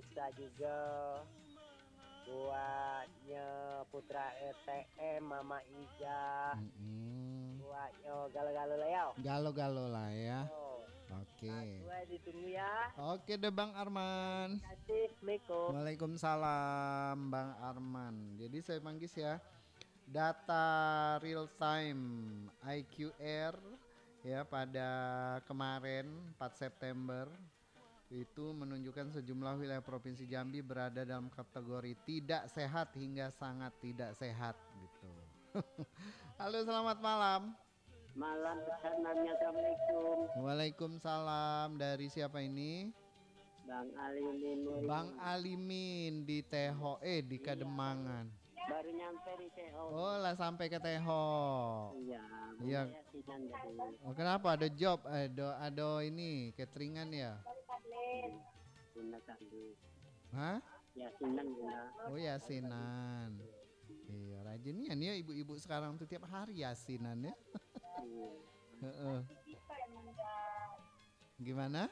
bisa juga buatnya Putra RTM, Mama Ija, buatnya galau-galau Leo. Galau-galau lah ya. Oh, Oke. gue ditunggu ya. Oke deh Bang Arman. Terima kasih, Assalamualaikum. Waalaikumsalam Bang Arman. Jadi saya manggis ya. Data real time IQR ya pada kemarin 4 September itu menunjukkan sejumlah wilayah Provinsi Jambi berada dalam kategori tidak sehat hingga sangat tidak sehat gitu. Halo, selamat malam. Malam pesanannya, Assalamualaikum. Waalaikumsalam. Dari siapa ini? Bang Alimin. Bang Alimin di Teho di Kademangan. Baru nyampe di TO. Oh, lah sampai ke Teho. Iya, Iya. yasinan jadi. Oh, kenapa ada job? Ada ini cateringan ya? Bunda kali. Hah? Yasinan Bunda. Oh, yasinan. Iya, rajin ya ibu-ibu sekarang tuh tiap hari yasinan ya. Iya. Heeh. Gimana?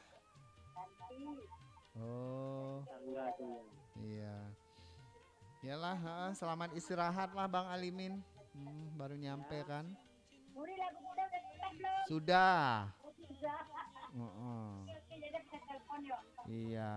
Oh, Enggak tuh. iya. Yalah, selamat istirahat lah Bang Alimin. Baru nyampe kan? Sudah. Iya.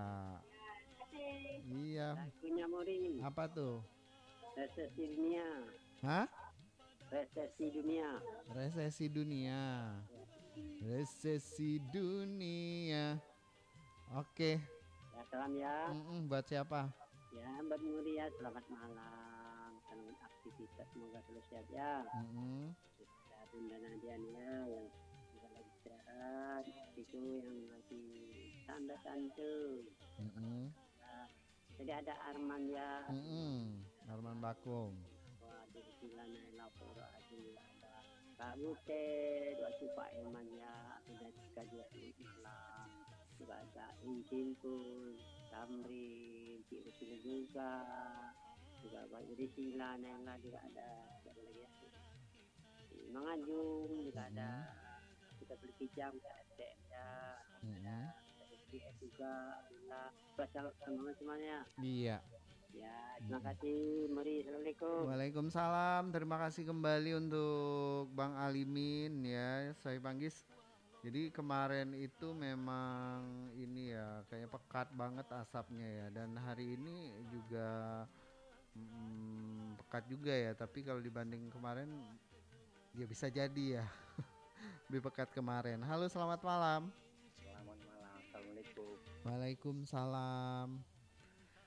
Iya. Lagunya Muri. Apa tuh? Resesi dunia. Hah? Resesi dunia. Resesi dunia. Resesi dunia. Oke. Ya salam ya. Buat siapa? Ya buat Muri ya. Selamat malam. Selamat aktivitas. Semoga terus sehat ya. Ya Bunda Nadia ya yang juga lagi istirahat. Itu yang lagi tanda-tanda. Jadi ada Arman ya. Arman Bakung. Wah, jadi silana lapor ada Kak Mute, doa Pak Eman ya, ada kajian Islam, juga ada Injil pun, Tamrin, Cik Rasul juga Pak jadi silana yang juga ada lagi ya. Mengajung juga ada, kita beli kijam ya, SDM ya, SDM juga, baca semuanya. Iya. Ya, terima kasih Mari. Assalamualaikum. Waalaikumsalam. Terima kasih kembali untuk Bang Alimin ya. Saya panggil. Jadi kemarin itu memang ini ya kayak pekat banget asapnya ya. Dan hari ini juga pekat juga ya. Tapi kalau dibanding kemarin ya bisa jadi ya lebih pekat kemarin. Halo, selamat malam. Selamat malam. Assalamualaikum. Waalaikumsalam.